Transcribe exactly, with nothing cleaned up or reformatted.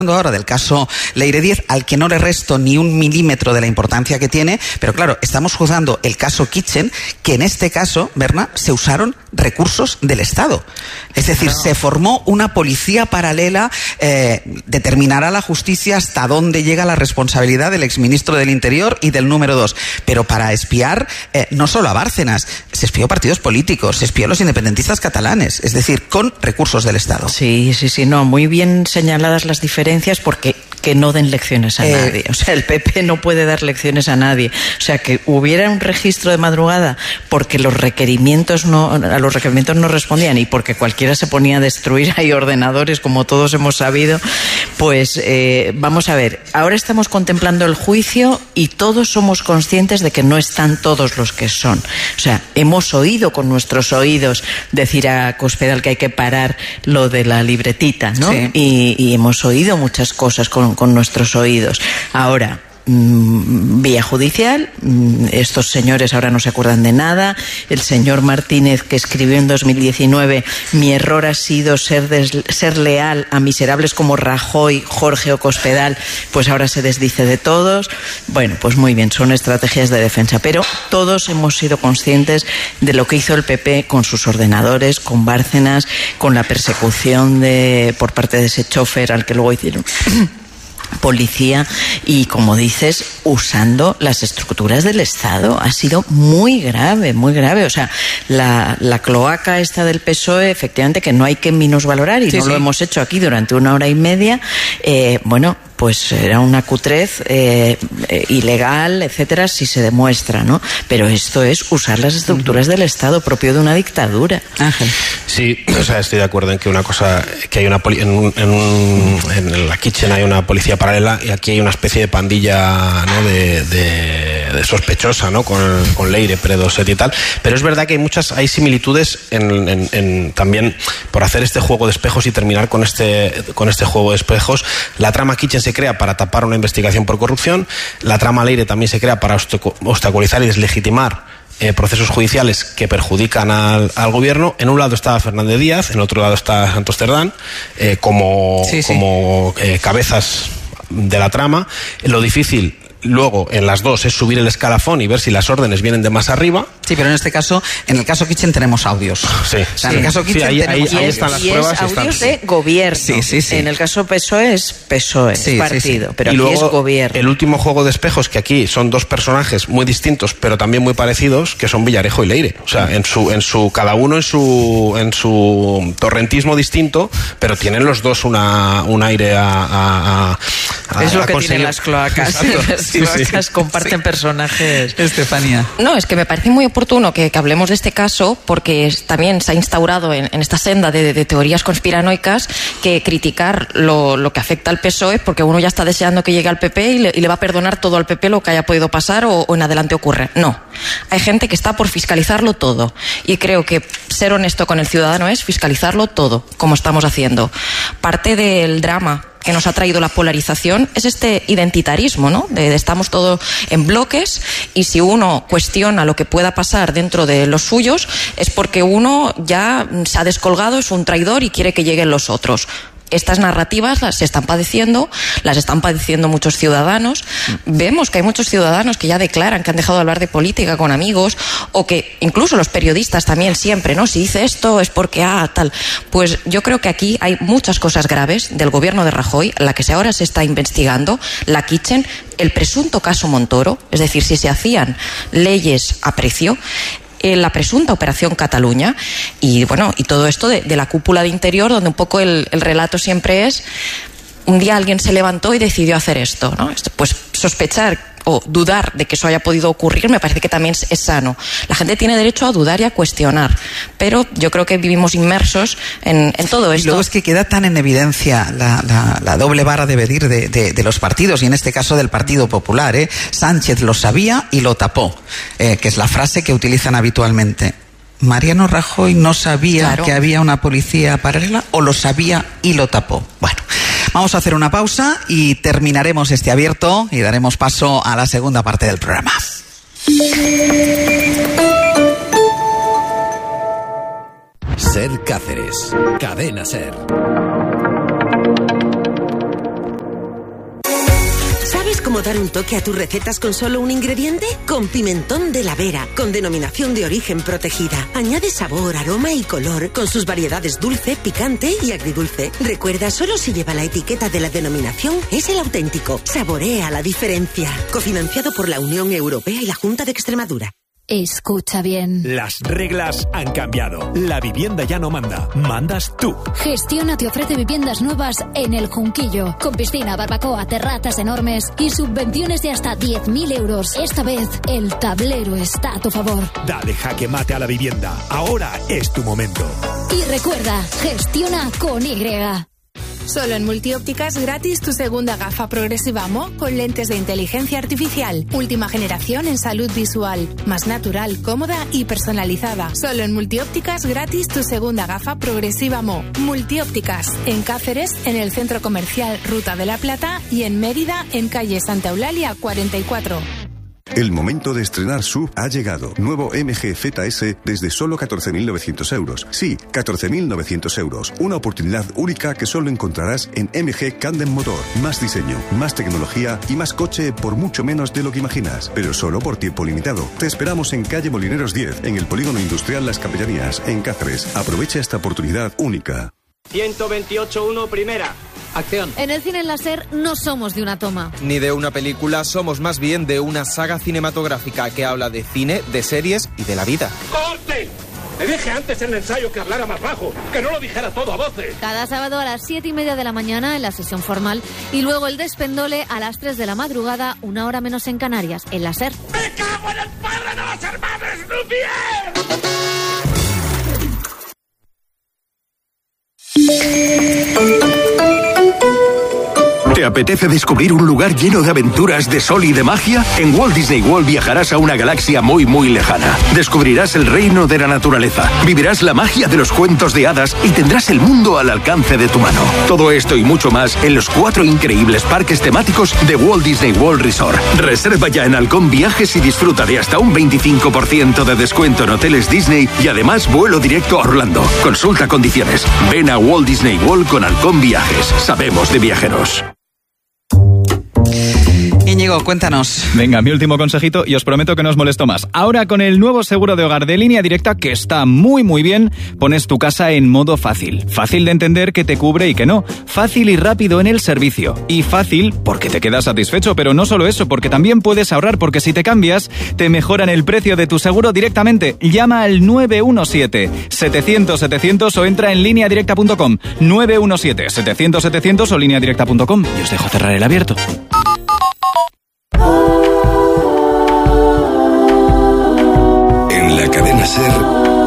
ahora del caso Leire Díez, al que no le resto ni un milímetro de la importancia que tiene, pero claro, estamos juzgando el caso Kitchen, que en este caso, Berna, se usaron recursos del Estado. Es decir, claro, se formó una policía paralela, eh, determinará la justicia hasta dónde llega la responsabilidad del exministro del Interior y del número dos. Pero para espiar, eh, no solo a Bárcenas, se espió partidos políticos, se espió a los independentistas catalanes, es decir, con recursos del Estado. Sí, sí, sí, no, muy bien señaladas las diferencias, porque que no den lecciones a eh, nadie. O sea, el P P no puede dar lecciones a nadie. O sea, que hubiera un registro de madrugada porque los requerimientos no, a los requerimientos no respondían y porque cualquiera se ponía a destruir ahí ordenadores, como todos hemos sabido, pues eh, vamos a ver, ahora estamos contemplando el juicio y todos somos conscientes de que no están todos los que son. O sea, hemos oído con nuestros oídos decir a Cospedal que hay que parar lo de la libretita, ¿no? Sí. Y, y hemos oído muchas cosas con con nuestros oídos. Ahora, mmm, vía judicial, mmm, estos señores ahora no se acuerdan de nada. El señor Martínez, que escribió en dos mil diecinueve: mi error ha sido ser, des, ser leal a miserables como Rajoy, Jorge o Cospedal, pues ahora se desdice de todos. Bueno, pues muy bien, son estrategias de defensa, pero todos hemos sido conscientes de lo que hizo el P P con sus ordenadores, con Bárcenas, con la persecución de por parte de ese chofer al que luego hicieron policía y, como dices, usando las estructuras del Estado. Ha sido muy grave, muy grave. O sea, la, la cloaca esta del P S O E, efectivamente, que no hay que minusvalorar, y sí, no sí. lo hemos hecho aquí durante una hora y media, eh, bueno, pues era una cutrez eh, eh, ilegal, etcétera, si se demuestra, ¿no? Pero esto es usar las estructuras del Estado, propio de una dictadura. Ángel. Sí, o sea, estoy de acuerdo en que una cosa, que hay una poli, en, un, en, un, en la Kitchen hay una policía paralela y aquí hay una especie de pandilla, ¿no? de, de, de sospechosa, ¿no? Con, con Leire, Predoset y tal. Pero es verdad que hay muchas, hay similitudes en, en, en también por hacer este juego de espejos y terminar con este, con este juego de espejos. La trama Kitchen se crea para tapar una investigación por corrupción, la trama Leire también se crea para obstaculizar y deslegitimar eh, procesos judiciales que perjudican al, al gobierno. En un lado está Fernández Díaz, en el otro lado está Santos Cerdán, eh, como, sí, sí. como eh, cabezas de la trama. Lo difícil luego en las dos es subir el escalafón y ver si las órdenes vienen de más arriba. Sí, pero en este caso, en el caso Kitchen tenemos audios. Sí, o sea, en el caso Kitchen sí, ahí, tenemos ahí, ahí audios. están las y pruebas. Es audios están... de gobierno. Sí, sí, sí. En el caso P S O E es P S O E, sí, es partido, sí, sí. pero y aquí luego, es gobierno. El último juego de espejos, que aquí son dos personajes muy distintos, pero también muy parecidos, que son Villarejo y Leire. O sea, en su, en su, cada uno en su, en su torrentismo distinto, pero tienen los dos una, un aire a, a, a es lo a que conseguir... tienen las cloacas. Las sí, cloacas sí. comparten sí. personajes. Estefanía. No, es que me parece muy oportuno que, que hablemos de este caso, porque es, también se ha instaurado en, en esta senda de, de teorías conspiranoicas que criticar lo, lo que afecta al P S O E, porque uno ya está deseando que llegue al P P y le, y le va a perdonar todo al P P lo que haya podido pasar o, o en adelante ocurre. No. Hay gente que está por fiscalizarlo todo. Y creo que ser honesto con el ciudadano es fiscalizarlo todo, como estamos haciendo. Parte del drama que nos ha traído la polarización es este identitarismo, ¿no? De, de estamos todos en bloques y si uno cuestiona lo que pueda pasar dentro de los suyos es porque uno ya se ha descolgado, es un traidor y quiere que lleguen los otros. Estas narrativas las se están padeciendo, las están padeciendo muchos ciudadanos. Vemos que hay muchos ciudadanos que ya declaran que han dejado de hablar de política con amigos, o que incluso los periodistas también siempre, ¿no? Si dice esto es porque, ah, tal. Pues yo creo que aquí hay muchas cosas graves del gobierno de Rajoy, la que ahora se está investigando, la Kitchen, el presunto caso Montoro, es decir, si se hacían leyes a precio, la presunta Operación Cataluña y bueno, y todo esto de, de la cúpula de Interior, donde un poco el, el relato siempre es un día alguien se levantó y decidió hacer esto, ¿no? Pues sospechar o dudar de que eso haya podido ocurrir me parece que también es sano. La gente tiene derecho a dudar y a cuestionar, pero yo creo que vivimos inmersos en, en todo esto. Y luego es que queda tan en evidencia la, la, la doble vara de medir de, de, de los partidos, y en este caso del Partido Popular, ¿eh? Sánchez lo sabía y lo tapó, eh, que es la frase que utilizan habitualmente. ¿Mariano Rajoy no sabía claro. que había una policía paralela o lo sabía y lo tapó? Bueno, vamos a hacer una pausa y terminaremos este abierto y daremos paso a la segunda parte del programa. Ser Cáceres, Cadena Ser. ¿Sabes cómo dar un toque a tus recetas con solo un ingrediente? Con pimentón de la Vera, con denominación de origen protegida. Añade sabor, aroma y color, con sus variedades dulce, picante y agridulce. Recuerda, solo si lleva la etiqueta de la denominación es el auténtico. Saborea la diferencia. Cofinanciado por la Unión Europea y la Junta de Extremadura. Escucha bien. Las reglas han cambiado. La vivienda ya no manda. Mandas tú. Gestiona te ofrece viviendas nuevas en El Junquillo. Con piscina, barbacoa, terrazas enormes y subvenciones de hasta diez mil euros. Esta vez, el tablero está a tu favor. Dale jaque mate a la vivienda. Ahora es tu momento. Y recuerda, gestiona con Y. Solo en Multiópticas gratis tu segunda gafa progresiva M O con lentes de inteligencia artificial. Última generación en salud visual. Más natural, cómoda y personalizada. Solo en Multiópticas gratis tu segunda gafa progresiva M O. Multiópticas. En Cáceres, en el Centro Comercial Ruta de la Plata y en Mérida, en calle Santa Eulalia cuarenta y cuatro. El momento de estrenar S U V ha llegado. Nuevo M G Z S desde solo catorce mil novecientos euros. Sí, catorce mil novecientos euros. Una oportunidad única que solo encontrarás en M G Candem Motor. Más diseño, más tecnología y más coche por mucho menos de lo que imaginas. Pero solo por tiempo limitado. Te esperamos en calle Molineros diez, en el Polígono Industrial Las Capellanías, en Cáceres. Aprovecha esta oportunidad única. ciento veintiocho uno, primera. Acción. En el cine láser no somos de una toma. Ni de una película, somos más bien de una saga cinematográfica que habla de cine, de series y de la vida. ¡Corte! Le dije antes en el ensayo que hablara más bajo, que no lo dijera todo a voces. Cada sábado a las siete y media de la mañana en la sesión formal y luego el despendole a las tres de la madrugada, una hora menos en Canarias, en láser. ¡Me cago en el padre de los hermanos Lumière! ¿Te apetece descubrir un lugar lleno de aventuras, de sol y de magia? En Walt Disney World viajarás a una galaxia muy muy lejana. Descubrirás el reino de la naturaleza, vivirás la magia de los cuentos de hadas y tendrás el mundo al alcance de tu mano. Todo esto y mucho más en los cuatro increíbles parques temáticos de Walt Disney World Resort. Reserva ya en Halcón Viajes y disfruta de hasta un veinticinco por ciento de descuento en hoteles Disney y además vuelo directo a Orlando. Consulta condiciones. Ven a Walt Disney World con Halcón Viajes. Sabemos de viajeros. Íñigo, cuéntanos. Venga, mi último consejito y os prometo que no os molesto más. Ahora con el nuevo seguro de hogar de Línea Directa, que está muy muy bien, pones tu casa en modo fácil. Fácil de entender que te cubre y que no. Fácil y rápido en el servicio. Y fácil porque te quedas satisfecho, pero no solo eso, porque también puedes ahorrar, porque si te cambias, te mejoran el precio de tu seguro directamente. Llama al nueve uno siete, setecientos, setecientos o entra en línea directa punto com. nueve uno siete, setecientos, setecientos o línea directa punto com. Y os dejo cerrar el abierto. En la cadena SER,